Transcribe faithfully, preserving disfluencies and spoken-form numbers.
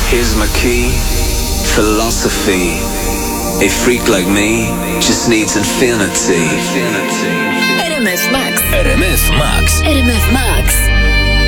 Here's my key, philosophy. A freak like me just needs infinity. R M F Max. R M F Max. R M F Max.